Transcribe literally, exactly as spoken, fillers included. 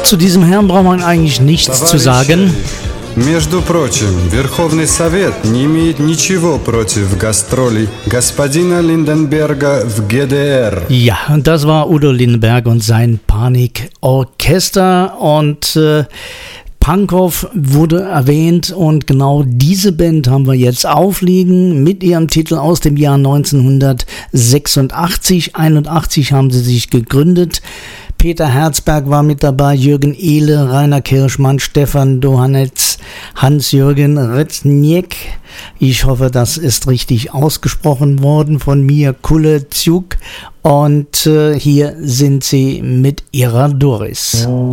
Zu diesem Herrn braucht man eigentlich nichts zu sagen. Между прочим, Верховный Совет не имеет ничего против гастролей господина Lindenberger в G D R. Ja, das war Udo Lindenberg und sein Panikorchester und äh, Pankow wurde erwähnt und genau diese Band haben wir jetzt aufliegen mit ihrem Titel aus dem Jahr neunzehnhundertsechsundachtzig. einundachtzig haben sie sich gegründet. Peter Herzberg war mit dabei, Jürgen Ehle, Rainer Kirschmann, Stefan Dohanetz, Hans-Jürgen Rezniek. Ich hoffe, das ist richtig ausgesprochen worden von mir, Kulle Zug. Und äh, hier sind sie mit ihrer Doris.